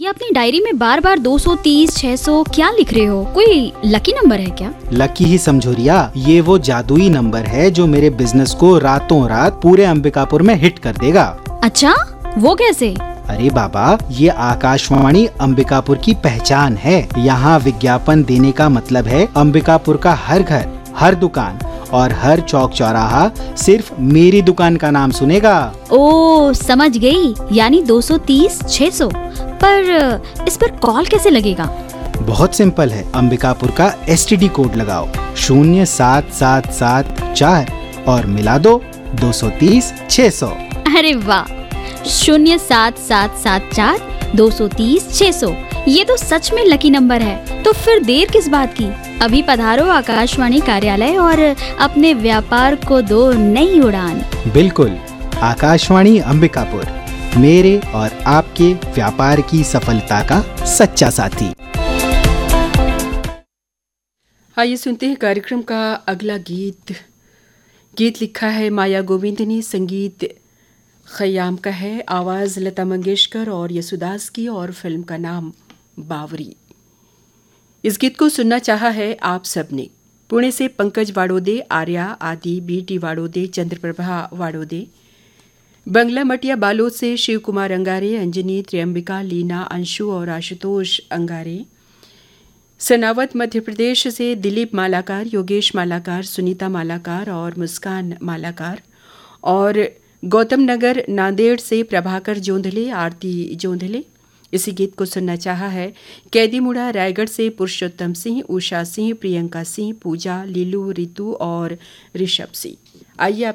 ये अपनी डायरी में बार बार 230, 600 क्या लिख रहे हो? कोई लकी नंबर है क्या? लकी ही समझो रिया, ये वो जादुई नंबर है जो मेरे बिजनेस को रातों रात पूरे अंबिकापुर में हिट कर देगा। अच्छा, वो कैसे? अरे बाबा, ये आकाशवाणी अंबिकापुर की पहचान है। यहाँ विज्ञापन देने का मतलब है अंबिकापुर का हर घर, हर दुकान और हर चौक चौराहा सिर्फ मेरी दुकान का नाम सुनेगा। ओ, समझ गई। यानी 230, 600। पर इस पर कॉल कैसे लगेगा? बहुत सिंपल है, अंबिकापुर का STD कोड लगाओ 07774 और मिला दो 230 600। अरे वाह, 07774 230 600। ये तो सच में लकी नंबर है। तो फिर देर किस बात की? अभी पधारो आकाशवाणी कार्यालय और अपने व्यापार को दो नई उड़ान। बिल्कुल, आकाशवाणी अंबिकापुर, मेरे और आपके व्यापार की सफलता का सच्चा साथी। आइए सुनते हैं कार्यक्रम का अगला गीत। गीत लिखा है माया गोविंद ने, संगीत खयाम का है, आवाज़ लता मंगेशकर और यसुदास की, और फिल्म का नाम बावरी। इस गीत को सुनना चाहा है आप सबने। पुणे से पंकज वाड़ोदे, आर्या, आदि, BT वाड़ोदे, चंद्रप्रभा वाड़ोदे, बंगला मटिया बालोद से शिव कुमार अंगारे, अंजनी, त्र्यंबिका, लीना, अंशु और आशुतोष अंगारे, सनावत मध्य प्रदेश से दिलीप मालाकार, योगेश मालाकार, सुनीता मालाकार और मुस्कान मालाकार, और गौतम नगर नांदेड़ से प्रभाकर जोंधले, आरती जोंधले। इसी गीत को सुनना चाहा है कैदीमुड़ा रायगढ़ से पुरुषोत्तम सिंह, उषा सिंह, प्रियंका सिंह, पूजा, लीलू, रितु और ऋषभ सिंह। आइए